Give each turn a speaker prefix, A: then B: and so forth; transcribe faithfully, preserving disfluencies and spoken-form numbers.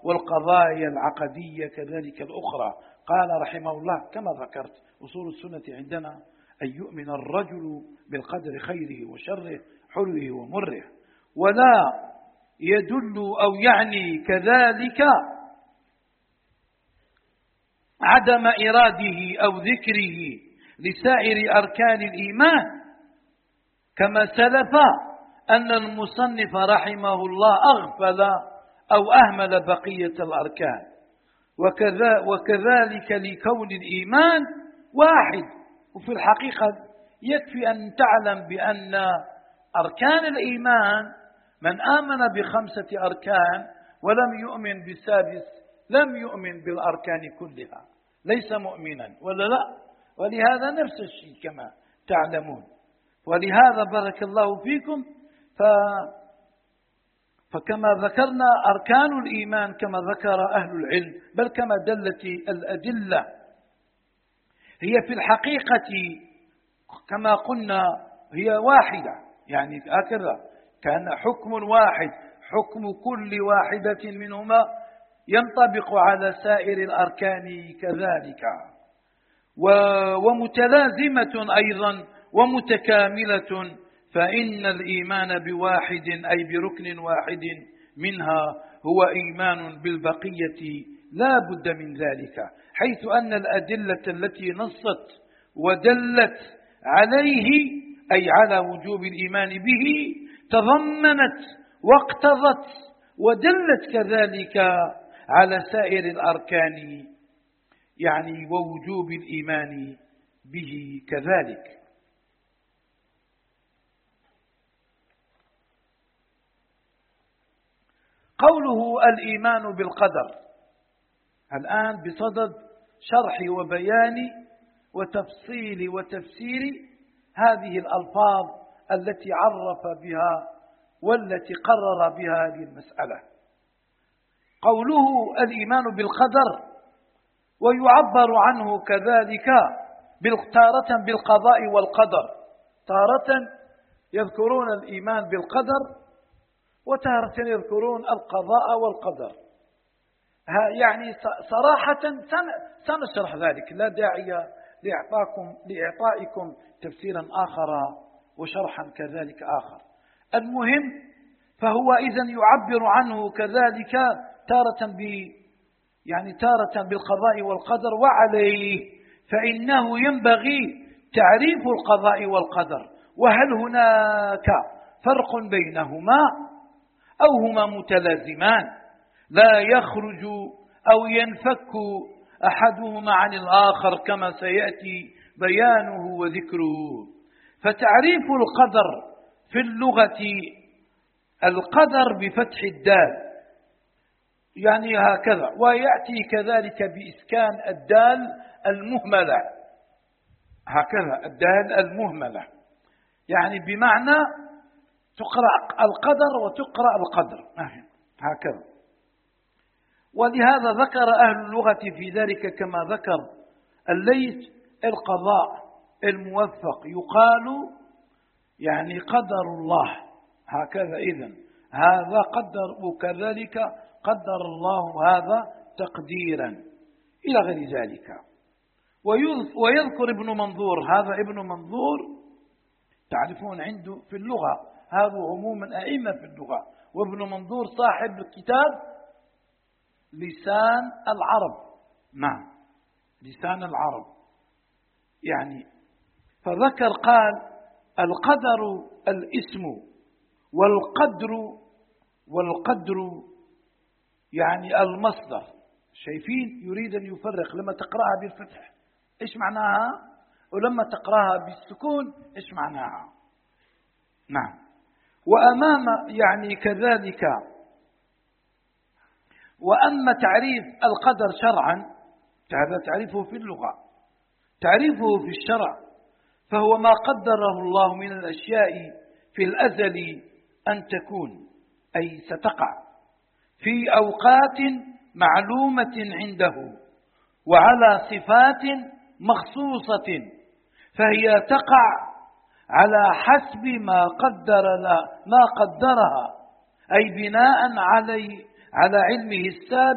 A: والقضايا العقدية كذلك الأخرى. قال رحمه الله كما ذكرت أصول السنة عندنا أن يؤمن الرجل بالقدر خيره وشره حلوه ومره، ولا يدل أو يعني كذلك عدم إراده أو ذكره لسائر أركان الإيمان، كما سلف أن المصنف رحمه الله أغفل أو أهمل بقية الأركان، وكذا وكذلك لكون الإيمان واحد. وفي الحقيقة يكفي أن تعلم بأن أركان الإيمان من آمن بخمسة أركان ولم يؤمن بالسادس لم يؤمن بالأركان كلها، ليس مؤمنا ولا لا. ولهذا نفس الشيء كما تعلمون. ولهذا بارك الله فيكم ف فكما ذكرنا أركان الإيمان كما ذكر أهل العلم، بل كما دلت الأدلة، هي في الحقيقة كما قلنا هي واحدة، يعني هكذا كان حكم واحد، حكم كل واحدة منهما ينطبق على سائر الأركان كذلك، ومتلازمة أيضا ومتكاملة. فإن الإيمان بواحد أي بركن واحد منها هو إيمان بالبقية لا بد من ذلك، حيث أن الأدلة التي نصت ودلت عليه أي على وجوب الإيمان به تضمنت واقتضت ودلت كذلك على سائر الأركان، يعني ووجوب الإيمان به كذلك. قوله الإيمان بالقدر الآن بصدد شرح وبيان وتفصيل وتفسير هذه الألفاظ التي عرف بها والتي قرر بها هذه المسألة. قوله الإيمان بالقدر ويعبر عنه كذلك تارة بالقضاء والقدر، تارة يذكرون الإيمان بالقدر وتارة يذكرون القضاء والقدر. يعني صراحة سنشرح ذلك، لا داعي لإعطاكم لإعطائكم تفسيرا آخر وشرحا كذلك آخر. المهم فهو إذن يعبر عنه كذلك تارة ب يعني تارة بالقضاء والقدر، وعليه فإنه ينبغي تعريف القضاء والقدر، وهل هناك فرق بينهما أو هما متلازمان لا يخرج أو ينفك أحدهما عن الآخر كما سيأتي بيانه وذكره. فتعريف القدر في اللغة القدر بفتح الدال، يعني هكذا، ويأتي كذلك بإسكان الدال المهملة، هكذا الدال المهملة، يعني بمعنى تقرأ القدر وتقرأ القدر هكذا. ولهذا ذكر أهل اللغة في ذلك كما ذكر الليث القضاء الموفق يقال يعني قدر الله، هكذا إذن هذا قدر، وكذلك قدر الله هذا تقديرا إلى غير ذلك. ويذكر ابن منظور، هذا ابن منظور تعرفون عنده في اللغة، هذا عموما أئمة في اللغة، وابن منظور صاحب الكتاب لسان العرب، نعم لسان العرب يعني. فذكر قال القدر الاسم والقدر والقدر يعني المصدر. شايفين يريد أن يفرق لما تقرأها بالفتح إيش معناها، ولما تقرأها بالسكون إيش معناها. نعم. وأمام يعني كذلك. وأما تعريف القدر شرعا هذا تعريفه في اللغة، تعريفه في الشرع فهو ما قدره الله من الأشياء في الأزل أن تكون أي ستقع في أوقات معلومة عنده وعلى صفات مخصوصة، فهي تقع على حسب ما قدر ما قدرها، أي بناء علي على علمه السابق